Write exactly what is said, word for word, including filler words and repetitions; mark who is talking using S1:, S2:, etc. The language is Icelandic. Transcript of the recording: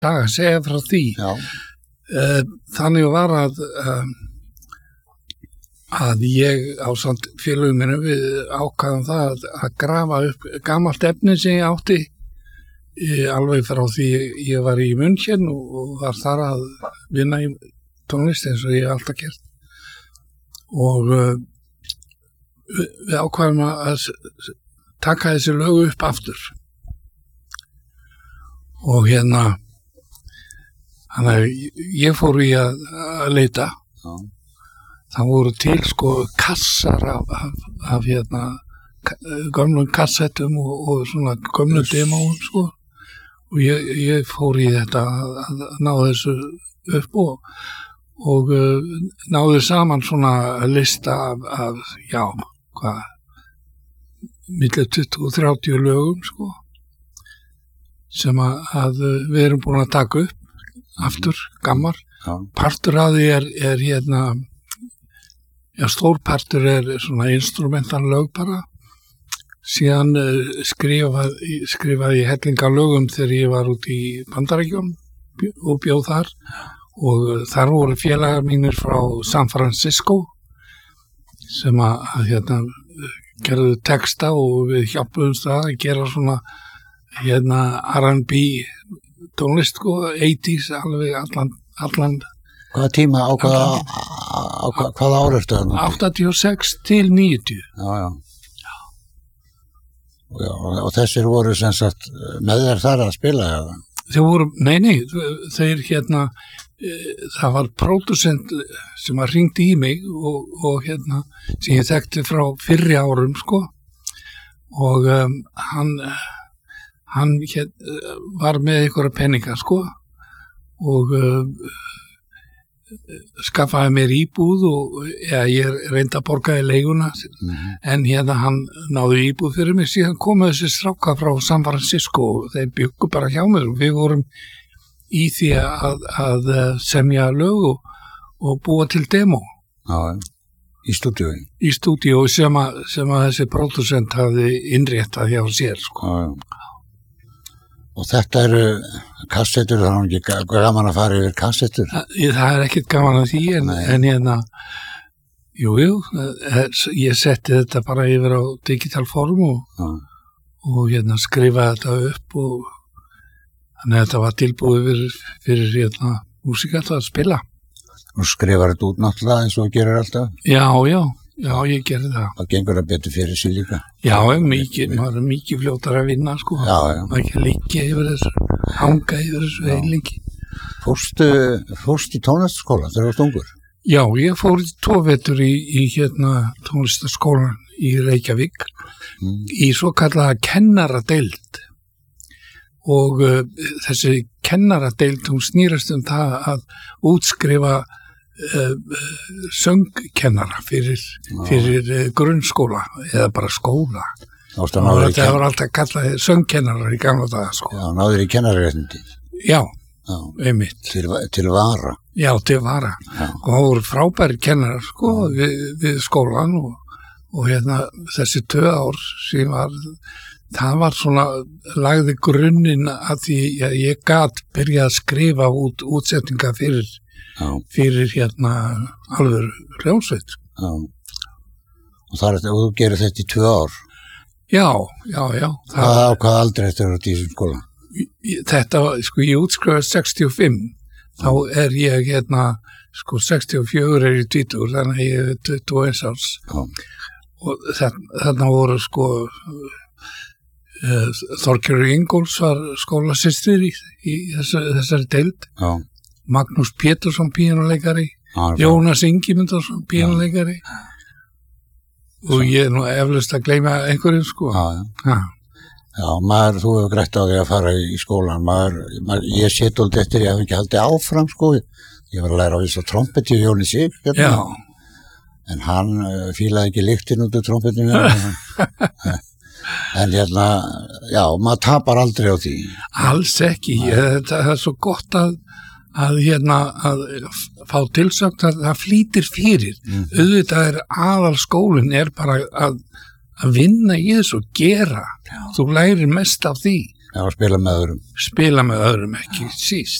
S1: dag að segja frá því.
S2: Já.
S1: Þannig var að að ég á samt félögum minni við ákvaðum það að, að grafa upp gamalt efni sem ég átti ég, alveg frá því ég var í München og, og var þar að vinna í tónlist eins og ég hef alltaf gert og uh, við ákvaðum að taka þessi lög upp aftur og hérna þannig að ég fór í að, að leita
S2: Já.
S1: Það voru til sko kassar af, af, af hérna gömlum kassettum og, og svona gömlum demóum sko og ég, ég fór í þetta að, að ná þessu upp og, og uh, náði saman svona lista af, af já, hvað milli tuttugu og þrjátíu lögum sko sem að, að við erum búin að taka upp aftur, gammar
S2: Já.
S1: Partur af því er, er hérna já, stór partur er svona instrumental lög bara síðan uh, skrifaði, skrifaði ég hellinga lögum þegar ég var út í Bandaríkjum og bjóð þar og uh, þar voru félagar mínir frá San Francisco sem að, að hérna gerðu texta og við hjálpuðumst það að gera svona hérna R and B tónlist sko, eighties alveg allan, allan
S2: Hvaða tíma á hvaða, á hvaða, hvaða ár ertu þarna?
S1: áttatíu og sex til níutíu
S2: Já, já. Já. Og, já, og þessir voru sem sagt með þér þar að spila eða?
S1: Þeir voru, nei, nei, þeir hérna, e, það var pródusent sem að hringdi í mig og, og hérna, sem ég þekkti frá fyrri árum, sko, og um, hann, hann hérna, var með einhverja peninga, sko, og um, skaffaði mér íbúð og ja, ég reyndi að borga í leiguna mm-hmm. en hérna hann náði íbúð fyrir mig síðan komu þessi stráka frá San Francisco og þeir byggu bara hjá mér og við vorum í því að, að semja lög og, og búa til demo
S2: Já, í stúdíói
S1: í stúdíói sem, sem að þessi pródusent hafði innréttað hjá sér sko.
S2: Já, og þetta eru kassettur, það er ekki gaman að fara yfir kassettur?
S1: Það, það er ekkert gaman að því, en, en hérna, jú, jú, ég setti þetta bara yfir á digital form og, ja. og hérna skrifaði þetta upp og þannig að þetta var tilbúið fyrir, fyrir hérna músíkall að spila.
S2: Og skrifar þetta út náttúrulega eins og gerir alltaf?
S1: Já, já. Já, ég gerði það.
S2: Það gengur að betur fyrir sig líka.
S1: Já, mikið, maður er mikið fljótar að vinna, sko.
S2: Já, já.
S1: Maður ekki að liggja yfir þessu, hanga yfir þessu heilingi.
S2: Fórstu, fórstu í tónlistaskóla þegar þú varst ungur?
S1: Já, ég fór í tvo vetur í, í hérna tónlistaskólan í Reykjavík, mm. í svo kallaða kennaradeild. Og uh, þessi kennaradeild, hún snýrast um það að útskrifa Uh, söngkennara fyrir, fyrir uh, grunnskóla eða bara skóla og þetta ken... var alltaf kallað söngkennarar í gamla daga sko.
S2: Já, náður í kennararéttindi
S1: Já, Já. einmitt
S2: til, til vara
S1: Já, til vara Já. Og það voru frábæri kennarar sko, við, við skólan og, og hérna, þessi tvö ár sem var það var svona, lagði grunninn að því að ég gat byrjað að skrifa út útsetninga fyrir Já. fyrir hérna alveg hljómsveit.
S2: Já. Og það er, og þú gerir þetta í tvö ár?
S1: Já, já, já.
S2: Hvað á hvað aldrei þetta er á þessum skóla?
S1: Þetta, sko, ég útskrifaði sextíu og fimm, þá er ég hérna, sko, sextíu og fjögur er ég tvítugur, þannig að ég er tuttugu og eins árs. Já. Og þarna voru, sko, uh, Þorgerður Ingólfs var skólasystir í, í þessari, þessari deild. Já. Magnús Pétursson píanuleikari, ah, Jónas Ingimundarsson píanuleikari og ég er nú eflaust að gleyma einhverjum sko.
S2: Já, já. Já, maður, þú hefur grætt á því að fara í skólan, maður, maður ég sé dóld eftir, ég hef ekki haldið áfram sko, ég var að læra á þess að trompeti og Jóni Sig, hérna. Já. En hann uh, fílaði ekki lyktin út úr trompetinu. En hérna, já, maður tapar aldrei á því.
S1: Alls ekki, ég, þetta er svo gott að að hérna að fá tilsögn að það flýtir fyrir mm. auðvitað er aðal skólinn er bara að, að vinna í þessu og gera Já. Þú lærir mest af því
S2: Já, spila með öðrum.
S1: Spila með öðrum, ekki síst.